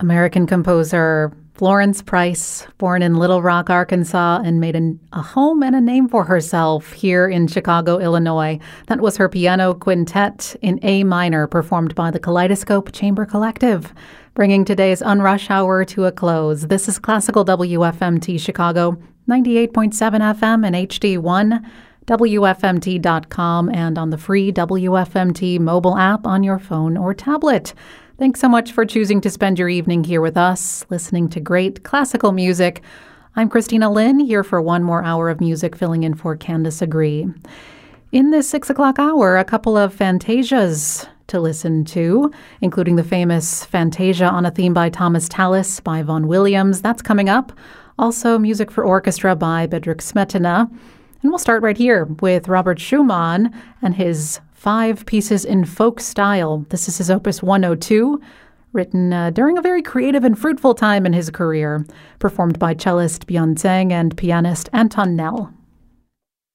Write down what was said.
American composer Florence Price, born in Little Rock, Arkansas, and made a home and a name for herself here in Chicago, Illinois. That was her piano quintet in A minor, performed by the Kaleidoscope Chamber Collective, bringing today's Unrush Hour to a close. This is Classical WFMT Chicago, 98.7 FM and HD1, WFMT.com, and on the free WFMT mobile app on your phone or tablet. Thanks so much for choosing to spend your evening here with us, listening to great classical music. I'm Christina Lynn, here for one more hour of music, filling in for Candace Agree. In this 6 o'clock hour, a couple of fantasias to listen to, including the famous Fantasia on a Theme by Thomas Tallis by Vaughan Williams. That's coming up. Also, music for orchestra by Bedřich Smetana. And we'll start right here with Robert Schumann and his 5 pieces in folk style. This is his opus 102, written during a very creative and fruitful time in his career, performed by cellist Björn Zeng and pianist Anton Nell.